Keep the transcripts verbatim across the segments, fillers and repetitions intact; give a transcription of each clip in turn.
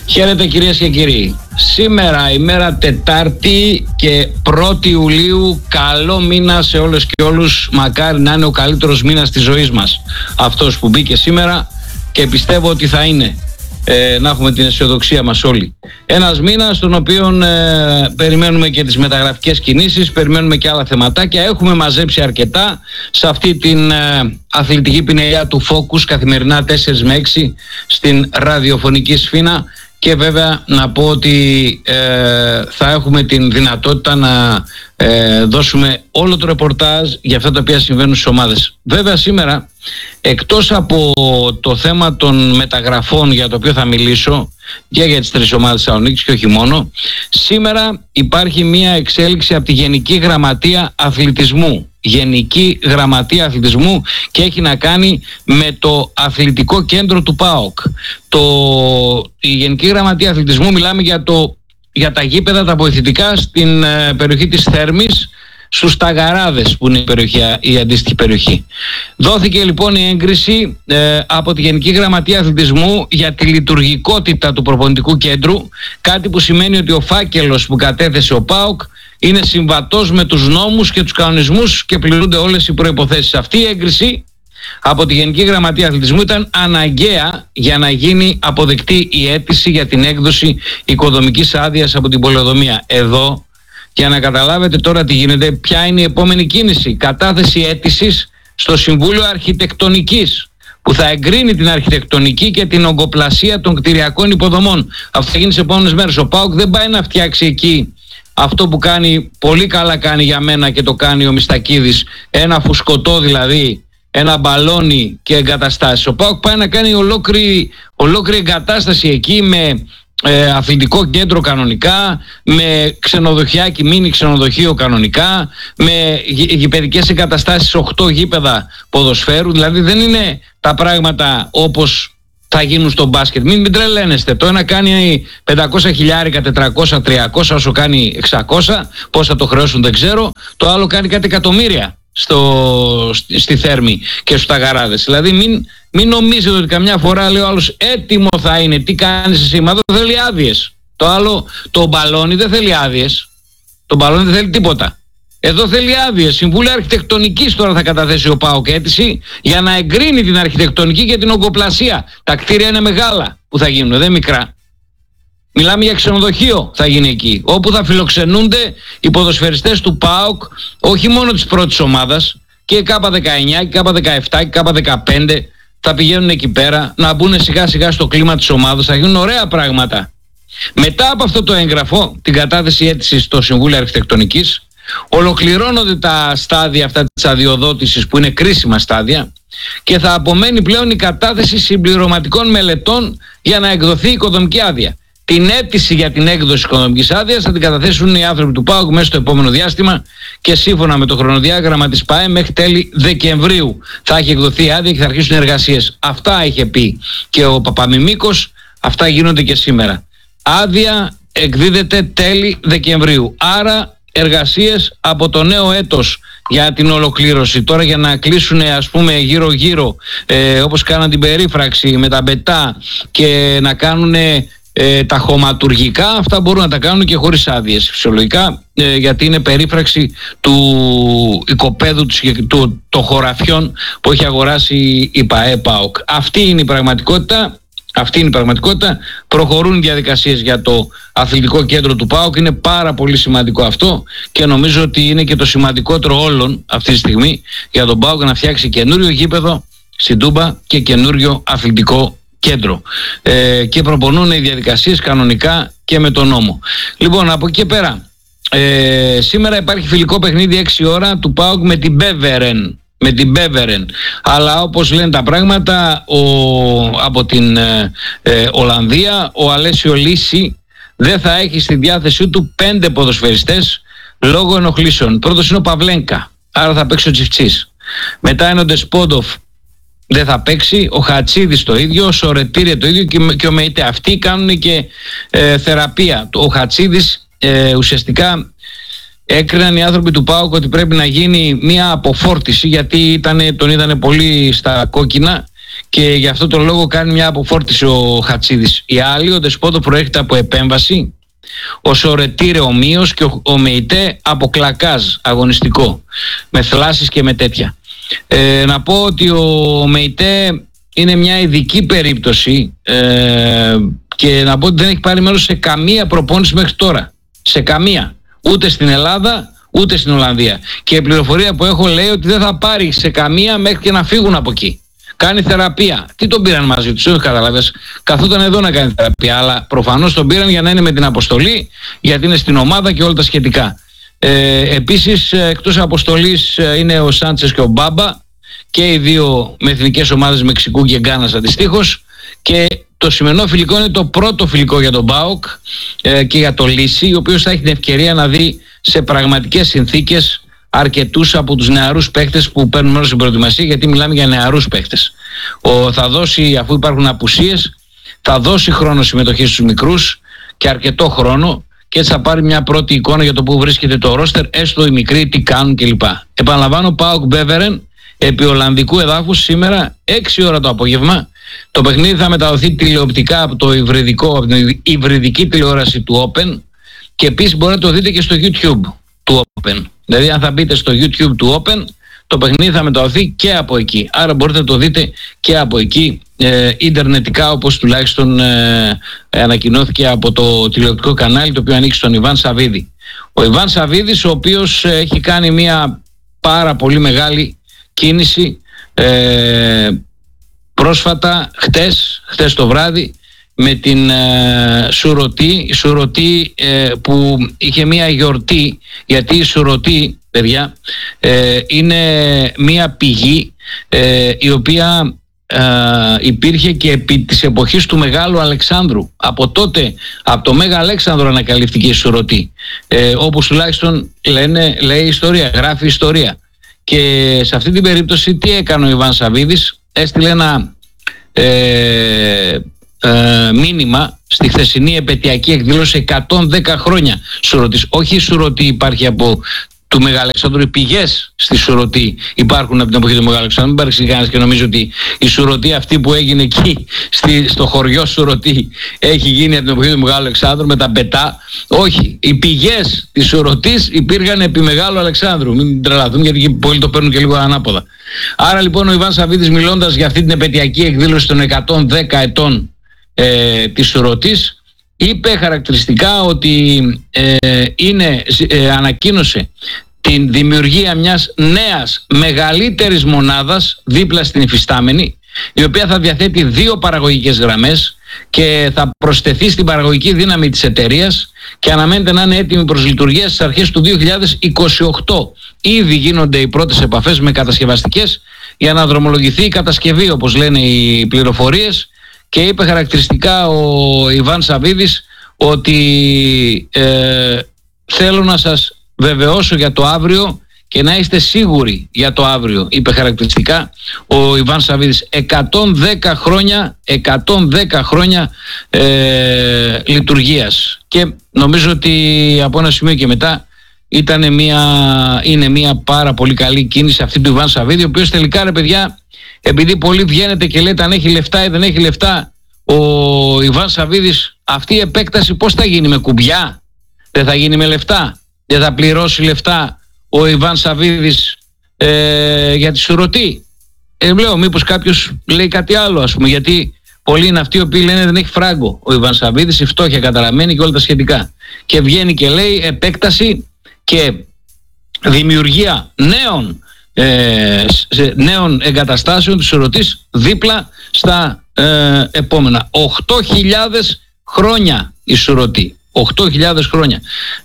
Χαίρετε κυρίες και κύριοι. Σήμερα ημέρα Τετάρτη και πρώτη Ιουλίου, καλό μήνα σε όλες και όλους. Μακάρι να είναι ο καλύτερος μήνας της ζωής μας αυτός που μπήκε σήμερα και πιστεύω ότι θα είναι. Ε, να έχουμε την αισιοδοξία μας όλοι. Ένας μήνας στον οποίο ε, περιμένουμε και τις μεταγραφικές κινήσεις, περιμένουμε και άλλα θεματάκια. Έχουμε μαζέψει αρκετά σε αυτή την ε, αθλητική πινελιά του Focus καθημερινά τέσσερα με έξι στην ραδιοφωνική σφήνα. Και βέβαια να πω ότι ε, θα έχουμε την δυνατότητα να ε, δώσουμε όλο το ρεπορτάζ για αυτά τα οποία συμβαίνουν στις ομάδες. Βέβαια σήμερα, εκτός από το θέμα των μεταγραφών για το οποίο θα μιλήσω και για τις τρεις ομάδες Θεσσαλονίκης και όχι μόνο, σήμερα υπάρχει μια εξέλιξη από τη Γενική Γραμματεία Αθλητισμού. Γενική Γραμματεία Αθλητισμού και έχει να κάνει με το αθλητικό κέντρο του ΠΑΟΚ. Το, η Γενική Γραμματεία Αθλητισμού, μιλάμε για, το, για τα γήπεδα, τα βοηθητικά στην ε, περιοχή της Θέρμης, στους Ταγαράδες που είναι η, περιοχή, η αντίστοιχη περιοχή. Δόθηκε λοιπόν η έγκριση ε, από τη Γενική Γραμματεία Αθλητισμού για τη λειτουργικότητα του προπονητικού κέντρου, κάτι που σημαίνει ότι ο φάκελος που κατέθεσε ο ΠΑΟΚ είναι συμβατός με τους νόμους και τους κανονισμούς και πληρούνται όλες οι προϋποθέσεις. Αυτή η έγκριση από τη Γενική Γραμματεία Αθλητισμού ήταν αναγκαία για να γίνει αποδεκτή η αίτηση για την έκδοση οικοδομικής άδειας από την πολεοδομία. Εδώ, για να καταλάβετε τώρα τι γίνεται, ποια είναι η επόμενη κίνηση. Κατάθεση αίτησης στο Συμβούλιο Αρχιτεκτονικής, που θα εγκρίνει την αρχιτεκτονική και την ογκοπλασία των κτηριακών υποδομών. Αυτό θα γίνει σε επόμενες μέρες. Ο ΠΑΟΚ δεν πάει να φτιάξει εκεί αυτό που κάνει, πολύ καλά κάνει για μένα και το κάνει ο Μιστακίδης, ένα φουσκωτό δηλαδή, ένα μπαλόνι και εγκαταστάσεις. Ο ΠΑΟΚ πάει να κάνει ολόκληρη, ολόκληρη εγκατάσταση εκεί με ε, αθλητικό κέντρο κανονικά, με ξενοδοχιάκι, μίνι ξενοδοχείο κανονικά, με γη, γηπεδικές εγκαταστάσεις, οκτώ γήπεδα ποδοσφαίρου. Δηλαδή δεν είναι τα πράγματα όπως θα γίνουν στο μπάσκετ. Μην, μην τρελαίνεστε. Το ένα κάνει πεντακόσια χιλιάρικα, τετρακόσια, τριακόσια, όσο κάνει εξακόσια. Πώς θα το χρεώσουν δεν ξέρω. Το άλλο κάνει κάτι εκατομμύρια στο, στη Θέρμη και στους Ταγαράδες. Δηλαδή μην, μην νομίζετε ότι καμιά φορά λέει ο άλλος έτοιμο θα είναι. Τι κάνεις εσύ? Μα δεν θέλει άδειες. Το άλλο, το μπαλόνι δεν θέλει άδειες. Το μπαλόνι δεν θέλει τίποτα. Εδώ θέλει άδειες. Συμβούλιο Αρχιτεκτονικής τώρα θα καταθέσει ο ΠΑΟΚ αίτηση για να εγκρίνει την αρχιτεκτονική και την ογκοπλασία. Τα κτίρια είναι μεγάλα που θα γίνουν, δεν μικρά. Μιλάμε για ξενοδοχείο θα γίνει εκεί, όπου θα φιλοξενούνται οι ποδοσφαιριστές του ΠΑΟΚ, όχι μόνο της πρώτης ομάδας, και η Κάπα δεκαεννιά, η Κάπα δεκαεπτά, η Κάπα δεκαπέντε θα πηγαίνουν εκεί πέρα να μπουν σιγά σιγά στο κλίμα της ομάδας. Θα γίνουν ωραία πράγματα. Μετά από αυτό το έγγραφο, την κατάθεση αίτησης στο Συμβούλιο Αρχιτεκτονικής, ολοκληρώνονται τα στάδια αυτά της αδειοδότησης που είναι κρίσιμα στάδια και θα απομένει πλέον η κατάθεση συμπληρωματικών μελετών για να εκδοθεί η οικοδομική άδεια. Την αίτηση για την έκδοση οικοδομικής άδειας θα την καταθέσουν οι άνθρωποι του ΠΑΟΚ μέσα στο επόμενο διάστημα και σύμφωνα με το χρονοδιάγραμμα της ΠΑΕ μέχρι τέλη Δεκεμβρίου θα έχει εκδοθεί η άδεια και θα αρχίσουν οι εργασίες. Αυτά είχε πει και ο Παπαμιμίκος, αυτά γίνονται και σήμερα. Άδεια εκδίδεται τέλη Δεκεμβρίου. Άρα εργασίες από το νέο έτος για την ολοκλήρωση. Τώρα για να κλείσουν ας πούμε γύρω γύρω ε, όπως κάναν την περίφραξη με τα μπετά και να κάνουν ε, τα χωματουργικά, αυτά μπορούν να τα κάνουν και χωρίς άδειες φυσιολογικά, ε, γιατί είναι περίφραξη του οικοπαίδου του, του, των χωραφιών που έχει αγοράσει η ΠΑΕ ΠΑΟΚ. Αυτή είναι η πραγματικότητα. Αυτή είναι η πραγματικότητα. Προχωρούν οι διαδικασίες για το αθλητικό κέντρο του ΠΑΟΚ. Είναι πάρα πολύ σημαντικό αυτό και νομίζω ότι είναι και το σημαντικότερο όλων αυτή τη στιγμή για τον ΠΑΟΚ να φτιάξει καινούριο γήπεδο στην Τούμπα και καινούριο αθλητικό κέντρο. Ε, και προπονούν οι διαδικασίες κανονικά και με τον νόμο. Λοιπόν, από εκεί και πέρα, ε, σήμερα υπάρχει φιλικό παιχνίδι έξι ώρα του ΠΑΟΚ με την Μπέβερεν. με την Μπέβερεν, αλλά όπως λένε τα πράγματα ο, από την ε, ε, Ολλανδία, ο Αλέσιο Λύση δεν θα έχει στη διάθεσή του πέντε ποδοσφαιριστές λόγω ενοχλήσεων. Πρώτος είναι ο Παυλένκα, άρα θα παίξει ο Τσιφτσής. Μετά είναι ο Ντεσπόντοφ, δεν θα παίξει, ο Χατσίδης το ίδιο, ο Σορετήρια το ίδιο και, και ο Μεϊτέ. Αυτοί κάνουν και ε, θεραπεία. Ο Χατσίδης ε, ουσιαστικά έκριναν οι άνθρωποι του ΠΑΟΚ ότι πρέπει να γίνει μια αποφόρτιση, γιατί ήτανε, τον είδανε πολύ στα κόκκινα και γι' αυτό το λόγο κάνει μια αποφόρτιση ο Χατσίδης. Οι άλλοι, ο Δεσπότο προέρχεται από επέμβαση, ο Σορετήρε ομοίως και ο, ο Μεϊτέ από κλακάζ αγωνιστικό, με θλάσσεις και με τέτοια. Ε, να πω ότι ο Μεϊτέ είναι μια ειδική περίπτωση ε, και να πω ότι δεν έχει πάρει μέρος σε καμία προπόνηση μέχρι τώρα. Σε καμία. Ούτε στην Ελλάδα, ούτε στην Ολλανδία. Και η πληροφορία που έχω λέει ότι δεν θα πάρει σε καμία μέχρι και να φύγουν από εκεί. Κάνει θεραπεία. Τι τον πήραν μαζί τους, όχι καταλαβες. Καθόταν εδώ να κάνει θεραπεία, αλλά προφανώς τον πήραν για να είναι με την αποστολή, γιατί είναι στην ομάδα και όλα τα σχετικά. Ε, επίσης, εκτός αποστολής είναι ο Σάντσες και ο Μπάμπα, και οι δύο με εθνικές ομάδες Μεξικού και Γκάνας αντιστοίχως. Και το σημερινό φιλικό είναι το πρώτο φιλικό για τον ΠΑΟΚ ε, και για τον Λύση, ο οποίος θα έχει την ευκαιρία να δει σε πραγματικές συνθήκες αρκετούς από τους νεαρούς παίκτες που παίρνουν μέρος στην προετοιμασία, γιατί μιλάμε για νεαρούς παίκτες. Ο, θα δώσει, αφού υπάρχουν απουσίες, θα δώσει χρόνο συμμετοχής στους μικρούς και αρκετό χρόνο, και έτσι θα πάρει μια πρώτη εικόνα για το που βρίσκεται το ρόστερ, έστω οι μικροί τι κάνουν κλπ. Επαναλαμβάνω, ΠΑΟΚ Μπέβερεν επί Ολλανδικού εδάφους σήμερα έξι ώρα το απόγευμα. Το παιχνίδι θα μεταδοθεί τηλεοπτικά από το υβριδικό, από την υβριδική τηλεόραση του Open, και επίσης μπορείτε να το δείτε και στο YouTube του Open. Δηλαδή αν θα μπείτε στο YouTube του Open, το παιχνίδι θα μεταδοθεί και από εκεί. Άρα μπορείτε να το δείτε και από εκεί ε, ιντερνετικά, όπως τουλάχιστον ε, ε, ανακοινώθηκε από το τηλεοπτικό κανάλι, το οποίο ανήκει στον Ιβάν Σαββίδη. Ο Ιβάν Σαββίδης, ο οποίος ε, έχει κάνει μια πάρα πολύ μεγάλη κίνηση ε, πρόσφατα, χτες, χτες το βράδυ, με την ε, Σουρωτή, η Σουρωτή ε, που είχε μια γιορτή, γιατί η Σουρωτή, παιδιά, ε, είναι μια πηγή ε, η οποία ε, υπήρχε και επί της εποχής του Μεγάλου Αλεξάνδρου. Από τότε, από το Μέγα Αλέξανδρο ανακαλύφθηκε η Σουρωτή, ε, όπως τουλάχιστον λένε, λέει η ιστορία, γράφει η ιστορία. Και σε αυτή την περίπτωση τι έκανε ο Ιβάν Σαββίδης? Έστειλε ένα ε, ε, μήνυμα στη χθεσινή επαιτειακή εκδήλωση εκατόν δέκα χρόνια Σουρωτής. Όχι η Σουρωτή υπάρχει από του Μεγάλου Αλεξάνδρου, οι πηγές στη Σουρωτή υπάρχουν από την εποχή του Μεγάλου Αλεξάνδρου. Μην παρεξηγεί κανένας και νομίζει ότι η Σουρωτή αυτή που έγινε εκεί στη, στο χωριό Σουρωτή έχει γίνει από την εποχή του Μεγάλου Αλεξάνδρου με τα πετά. Όχι, οι πηγές της Σουρωτής υπήρχαν επί Μεγάλου Αλεξάνδρου. Μην τρελαθούν, γιατί πολλοί το παίρνουν και λίγο ανάποδα. Άρα λοιπόν ο Ιβάν Σαββίδης, μιλώντας για αυτή την επαιτειακή εκδήλωση των εκατόν δέκα ετών ε, της Σουρωτής, είπε χαρακτηριστικά ότι ε, είναι, ε, ανακοίνωσε την δημιουργία μιας νέας μεγαλύτερης μονάδας δίπλα στην υφιστάμενη, η οποία θα διαθέτει δύο παραγωγικές γραμμές και θα προσθεθεί στην παραγωγική δύναμη της εταιρείας, και αναμένεται να είναι έτοιμη προς λειτουργία στις αρχές του δύο χιλιάδες είκοσι οκτώ. Ήδη γίνονται οι πρώτες επαφές με κατασκευαστικές για να δρομολογηθεί η κατασκευή, όπως λένε οι πληροφορίες. Και είπε χαρακτηριστικά ο Ιβάν Σαββίδης ότι ε, θέλω να σας βεβαιώσω για το αύριο και να είστε σίγουροι για το αύριο, είπε χαρακτηριστικά ο Ιβάν Σαββίδης. εκατόν δέκα χρόνια, εκατόν δέκα χρόνια ε, λειτουργίας, και νομίζω ότι από ένα σημείο και μετά ήταν μια, είναι μια πάρα πολύ καλή κίνηση αυτή του Ιβάν Σαββίδη, ο οποίος τελικά, ρε παιδιά, επειδή πολλοί βγαίνετε και λέτε αν έχει λεφτά ή δεν έχει λεφτά ο Ιβάν Σαββίδης, αυτή η επέκταση πώς θα γίνει? Με κουμπιά? Δεν θα γίνει με λεφτά? Δεν θα πληρώσει λεφτά ο Ιβάν Σαββίδης ε, για τη Σουρωτή? Ε, λέω μήπως κάποιος λέει κάτι άλλο, ας πούμε, γιατί πολλοί είναι αυτοί οι οποίοι λένε δεν έχει φράγκο ο Ιβάν Σαββίδης, η φτώχεια καταραμένη και όλα τα σχετικά, και βγαίνει και λέει επέκταση και δημιουργία νέων Ε, σε νέων εγκαταστάσεων της Σουρωτής δίπλα στα ε, επόμενα οκτώ χιλιάδες χρόνια η Σουρωτή, οκτώ χιλιάδες χρόνια.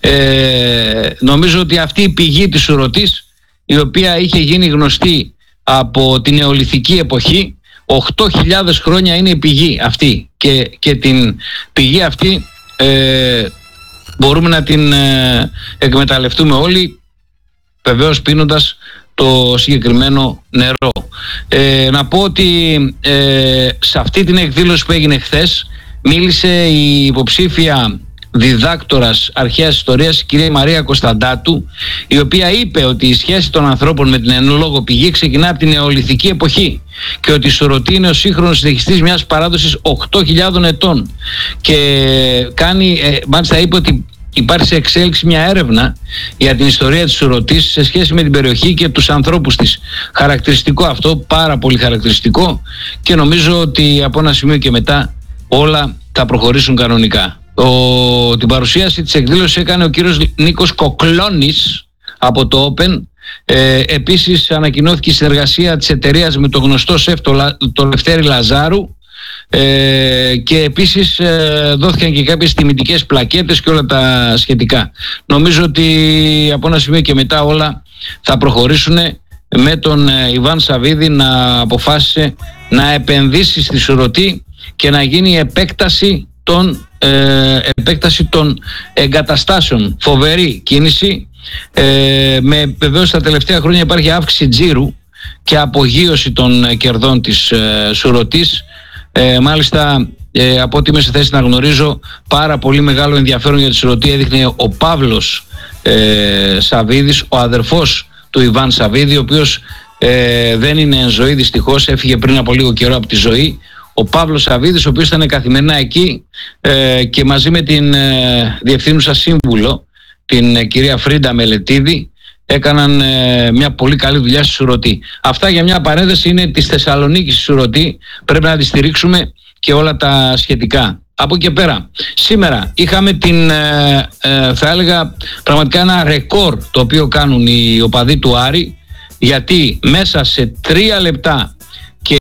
ε, νομίζω ότι αυτή η πηγή της Σουρωτής, η οποία είχε γίνει γνωστή από την νεολιθική εποχή, οκτώ χιλιάδες χρόνια είναι η πηγή αυτή, και, και την πηγή αυτή ε, μπορούμε να την ε, εκμεταλλευτούμε όλοι, βεβαίως πίνοντας το συγκεκριμένο νερό. Ε, να πω ότι ε, σε αυτή την εκδήλωση που έγινε χθες μίλησε η υποψήφια διδάκτορας αρχαίας ιστορίας, η κυρία Μαρία Κωνσταντάτου, η οποία είπε ότι η σχέση των ανθρώπων με την εν λόγω πηγή ξεκινά από την νεολιθική εποχή και ότι η Σουρωτή είναι ο σύγχρονος συνεχιστής μιας παράδοσης οκτώ χιλιάδων ετών, και κάνει, ε, μάλιστα είπε ότι υπάρχει σε εξέλιξη μια έρευνα για την ιστορία της Σουρωτής σε σχέση με την περιοχή και τους ανθρώπους της. Χαρακτηριστικό αυτό, πάρα πολύ χαρακτηριστικό, και νομίζω ότι από ένα σημείο και μετά όλα θα προχωρήσουν κανονικά. Ο, την παρουσίαση της εκδήλωσης έκανε ο κύριος Νίκος Κοκλώνης από το Open. Ε, επίσης ανακοινώθηκε η συνεργασία της εταιρείας με το γνωστό σεφ το, το Λευτέρη Λαζάρου, ε, και επίσης ε, δόθηκαν και κάποιες τιμητικές πλακέτες και όλα τα σχετικά. Νομίζω ότι από ένα σημείο και μετά όλα θα προχωρήσουν, με τον ε, Ιβάν Σαββίδη να αποφάσισε να επενδύσει στη Σουρωτή και να γίνει επέκταση των, ε, επέκταση των εγκαταστάσεων. Φοβερή κίνηση. Ε, με βεβαίως τα τελευταία χρόνια υπάρχει αύξηση τζίρου και απογείωση των ε, κερδών της ε, Σουρωτής. Ε, μάλιστα ε, από ό,τι είμαι σε θέση να γνωρίζω, πάρα πολύ μεγάλο ενδιαφέρον για τη Σουρωτή έδειχνε ο Παύλος ε, Σαββίδης, ο αδερφός του Ιβάν Σαββίδη, ο οποίος ε, δεν είναι εν ζωή δυστυχώς, έφυγε πριν από λίγο καιρό από τη ζωή. Ο Παύλος Σαββίδης, ο οποίος ήταν καθημερινά εκεί ε, και μαζί με την ε, διευθύνουσα σύμβουλο, την ε, κυρία Φρίντα Μελετίδη, έκαναν ε, μια πολύ καλή δουλειά στη Σουρωτή. Αυτά για μια παρένθεση, είναι της Θεσσαλονίκης στη Σουρωτή, πρέπει να τη στηρίξουμε και όλα τα σχετικά. Από εκεί πέρα, σήμερα είχαμε την, ε, ε, θα έλεγα πραγματικά ένα ρεκόρ το οποίο κάνουν οι οπαδοί του Άρη, γιατί μέσα σε τρία λεπτά και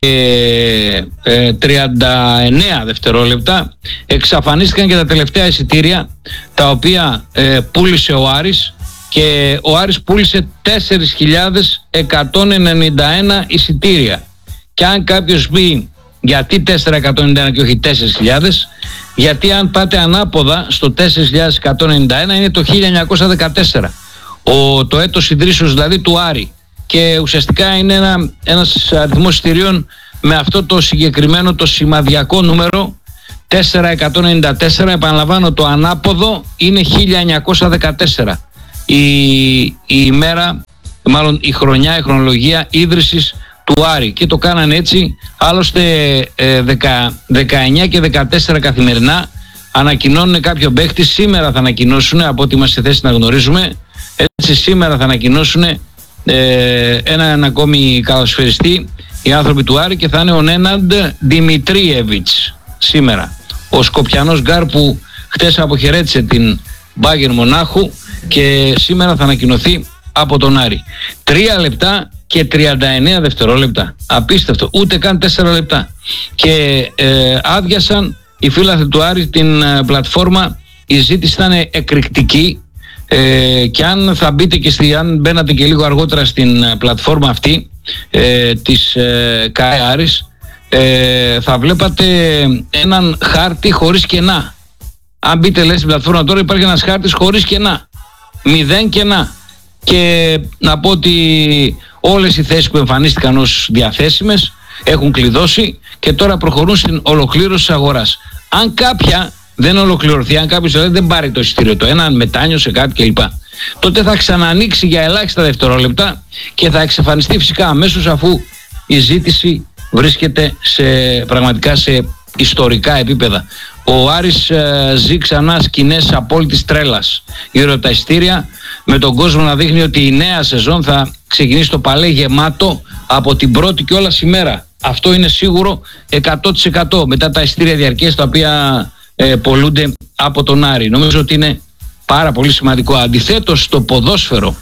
ε, τριάντα εννέα δευτερόλεπτα εξαφανίστηκαν και τα τελευταία εισιτήρια τα οποία ε, πούλησε ο Άρης, και ο Άρης πούλησε τέσσερις χιλιάδες εκατόν ενενήντα ένα εισιτήρια. Και αν κάποιος πει γιατί τέσσερις χιλιάδες εκατόν ενενήντα ένα και όχι τέσσερις χιλιάδες, γιατί αν πάτε ανάποδα στο τέσσερις χιλιάδες εκατόν ενενήντα ένα είναι το χίλια εννιακόσια δεκατέσσερα, ο, το έτος ιδρύσεως δηλαδή του Άρη, και ουσιαστικά είναι ένα, ένας αριθμός εισιτηρίων με αυτό το συγκεκριμένο το σημαδιακό νούμερο τέσσερις χιλιάδες εκατόν ενενήντα τέσσερα. Επαναλαμβάνω, το ανάποδο είναι χίλια εννιακόσια δεκατέσσερα, η, η ημέρα, μάλλον η χρονιά, η χρονολογία ίδρυσης του Άρη, και το κάνανε έτσι. Άλλωστε ε, δεκαεννιά και δεκατέσσερα καθημερινά ανακοινώνουν κάποιο παίχτη. Σήμερα θα ανακοινώσουν, από ό,τι είμαστε σε θέση να γνωρίζουμε, έτσι σήμερα θα ανακοινώσουν ε, έναν ακόμη καλοσφαιριστή οι άνθρωποι του Άρη, και θα είναι ο Νέναντ Δημητρίεβιτς σήμερα, ο Σκοπιανός γκάρ που χτες αποχαιρέτησε την Μπάγερ Μονάχου και σήμερα θα ανακοινωθεί από τον Άρη. Τρία λεπτά και τριάντα εννέα δευτερόλεπτα, απίστευτο, ούτε καν τέσσερα λεπτά, και ε, άδειασαν οι φίλαθλοι του Άρη την ε, πλατφόρμα. Η ζήτηση ήταν εκρηκτική, ε, και αν θα μπείτε και στη, αν μπαίνατε και λίγο αργότερα στην ε, πλατφόρμα αυτή ε, της ε, ΚΑΕ Άρης, ε, θα βλέπατε έναν χάρτη χωρίς κενά. Αν μπείτε λέει στην πλατφόρμα τώρα, υπάρχει ένας χάρτης χωρίς κενά, μηδέν κενά. Και να πω ότι όλες οι θέσεις που εμφανίστηκαν ως διαθέσιμες έχουν κλειδώσει και τώρα προχωρούν στην ολοκλήρωση της αγοράς. Αν κάποια δεν ολοκληρωθεί, αν κάποιος δηλαδή δεν πάρει το εισιτήριο, το ένα μετάνιωσε κάτι κλπ, τότε θα ξανανοίξει για ελάχιστα δευτερόλεπτα και θα εξαφανιστεί φυσικά αμέσως, αφού η ζήτηση βρίσκεται σε, πραγματικά σε ιστορικά επίπεδα. Ο Άρης ε, ζει ξανά σκηνές απόλυτης τρέλας γύρω από τα εισιτήρια, με τον κόσμο να δείχνει ότι η νέα σεζόν θα ξεκινήσει το παλέ γεμάτο από την πρώτη και όλα ημέρα. Αυτό είναι σίγουρο εκατό τοις εκατό μετά τα εισιτήρια διαρκείας τα οποία ε, πολλούνται από τον Άρη. Νομίζω ότι είναι πάρα πολύ σημαντικό. Αντιθέτως στο ποδόσφαιρο,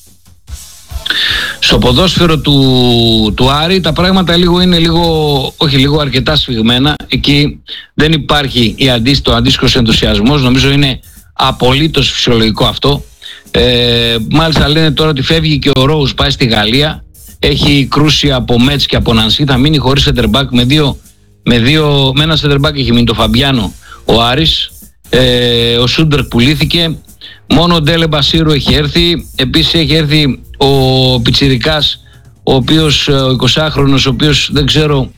στο ποδόσφαιρο του, του Άρη τα πράγματα λίγο είναι λίγο, όχι λίγο, αρκετά σφιγμένα. Εκεί δεν υπάρχει η αντί, το αντίστοιχος ενθουσιασμός. Νομίζω είναι απολύτως φυσιολογικό αυτό. Ε, μάλιστα λένε τώρα ότι φεύγει και ο Ρόους, πάει στη Γαλλία. Έχει κρούσει από Μέτς και από Νανσί. Θα μείνει χωρίς σεντερμπάκ, με, δύο, με, δύο, με ένα σεντερμπάκ έχει μείνει το Φαμπιάνο ο Άρης. Ε, ο Σούντερ πουλήθηκε. Μόνο ο Ντέλε Μπασίρου έχει έρθει. Επίσης έχει έρθει ο πιτσιρικάς, ο οποίος, ο εικοσάχρονος, ο οποίος δεν ξέρω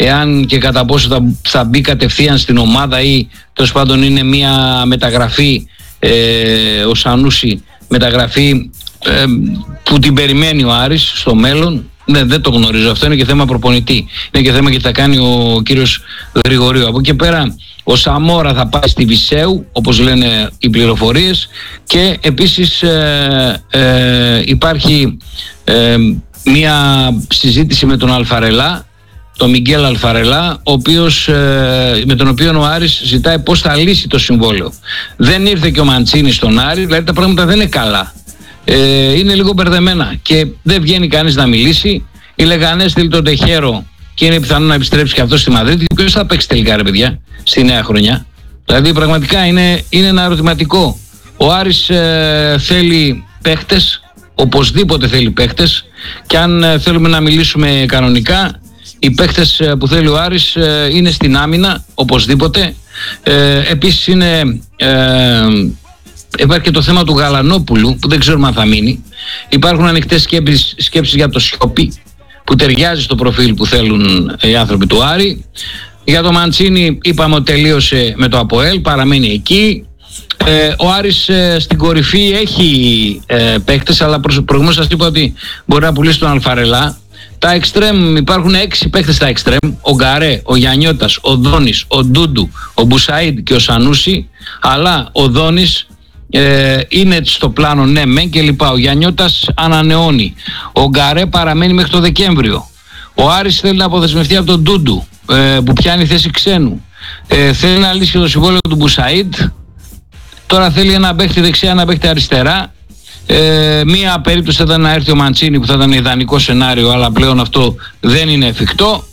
εάν και κατά πόσο θα, θα μπει κατευθείαν στην ομάδα ή τέλος πάντων είναι μια μεταγραφή, ε, ο Σανούσι, μεταγραφή ε, που την περιμένει ο Άρης στο μέλλον. Ναι, δεν το γνωρίζω. Αυτό είναι και θέμα προπονητή. Είναι και θέμα και θα κάνει ο κύριος Γρηγορίου. Από εκεί πέρα ο Σαμόρα θα πάει στη Βυσσέου, όπως λένε οι πληροφορίες, και επίσης ε, ε, υπάρχει ε, μια συζήτηση με τον Αλφαρελά, τον Μιγγέλ Αλφαρελά, ο οποίος, ε, με τον οποίο ο Άρης ζητάει πώς θα λύσει το συμβόλαιο. Δεν ήρθε και ο Μαντσίνη στον Άρη, δηλαδή τα πράγματα δεν είναι καλά. Ε, είναι λίγο μπερδεμένα και δεν βγαίνει κανείς να μιλήσει. Η Λεγανές θέλει τον Τεχέρο και είναι πιθανό να επιστρέψει και αυτό στη Μαδρίτη. Ποιος θα παίξει τελικά, ρε παιδιά, στη νέα χρονιά? Δηλαδή πραγματικά είναι, είναι ένα ερωτηματικό. Ο Άρης ε, θέλει παίχτες, οπωσδήποτε θέλει παίχτες, και αν ε, θέλουμε να μιλήσουμε κανονικά, οι παίχτες ε, που θέλει ο Άρης ε, είναι στην άμυνα, οπωσδήποτε. Ε, επίσης είναι... Ε, Υπάρχει και το θέμα του Γαλανόπουλου που δεν ξέρουμε αν θα μείνει. Υπάρχουν ανοιχτές σκέψεις, σκέψεις για το Σιωπή που ταιριάζει στο προφίλ που θέλουν οι άνθρωποι του Άρη. Για το Μαντσίνη είπαμε ότι τελείωσε με το ΑΠΟΕΛ, παραμένει εκεί. Ε, ο Άρης ε, στην κορυφή έχει ε, παίκτες, αλλά προηγουμένως σας είπα ότι μπορεί να πουλήσει τον Αλφαρελά. Τα εξτρέμ, υπάρχουν έξι παίκτες στα εξτρέμ. Ο Γκαρέ, ο Γιαννιώτας, ο Δόνης, ο Ντούντου, ο Μπουσαΐντ και ο Σανούσι. Αλλά ο Δόνης Ε, είναι στο πλάνο, ναι μεν και λοιπά. Ο Γιαννιώτας ανανεώνει. Ο Γκαρέ παραμένει μέχρι το Δεκέμβριο. Ο Άρης θέλει να αποδεσμευτεί από τον Ντούντου, ε, που πιάνει θέση ξένου. Ε, θέλει να λύσει το συμβόλαιο του Μπουσαΐντ. Τώρα θέλει ένα παίχτη δεξιά, ένα παίχτη αριστερά. Ε, μία περίπτωση θα ήταν να έρθει ο Μαντσίνη, που θα ήταν ιδανικό σενάριο, αλλά πλέον αυτό δεν είναι εφικτό.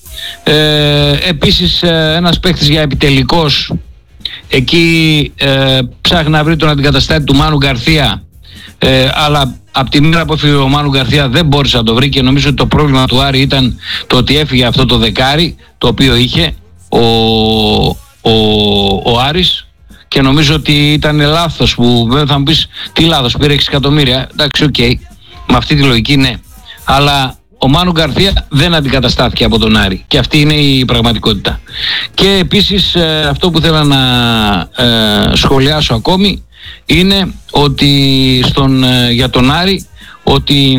Ε, επίσης ε, ένας παίχτης για επιτελικός. Εκεί ε, ψάχνει να βρει τον αντικαταστάτη του Μάνου Γκαρθία, ε, αλλά από τη μέρα που έφυγε ο Μάνου Γκαρθία δεν μπόρεσε να το βρει, και νομίζω ότι το πρόβλημα του Άρη ήταν το ότι έφυγε αυτό το δεκάρι το οποίο είχε ο, ο, ο Άρης, και νομίζω ότι ήταν λάθος που θα μου πεις τι λάθος, πήρε έξι εκατομμύρια, εντάξει, οκ, okay. Με αυτή τη λογική ναι, αλλά ο Μάνου Γκαρθία δεν αντικαταστάθηκε από τον Άρη, και αυτή είναι η πραγματικότητα. Και επίσης ε, αυτό που θέλω να ε, σχολιάσω ακόμη είναι ότι στον, ε, για τον Άρη, ότι